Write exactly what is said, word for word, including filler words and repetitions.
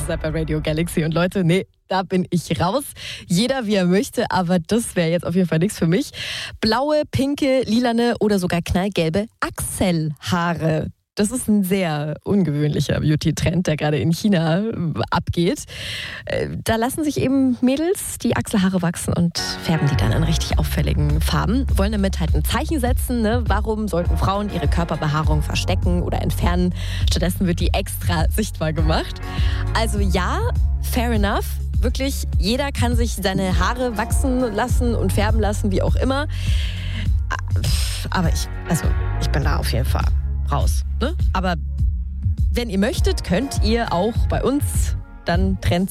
seid bei Radio Galaxy. Und Leute, nee, da bin ich raus. Jeder wie er möchte, aber das wäre jetzt auf jeden Fall nichts für mich. Blaue, pinke, lilane oder sogar knallgelbe Achselhaare. Das ist ein sehr ungewöhnlicher Beauty-Trend, der gerade in China abgeht. Da lassen sich eben Mädels die Achselhaare wachsen und färben die dann in richtig auffälligen Farben. Wollen damit halt ein Zeichen setzen. Ne? Warum sollten Frauen ihre Körperbehaarung verstecken oder entfernen? Stattdessen wird die extra sichtbar gemacht. Also ja, fair enough. Wirklich, jeder kann sich seine Haare wachsen lassen und färben lassen, wie auch immer. Aber ich, also ich bin da auf jeden Fall raus. Ne? Aber wenn ihr möchtet, könnt ihr auch bei uns dann Trends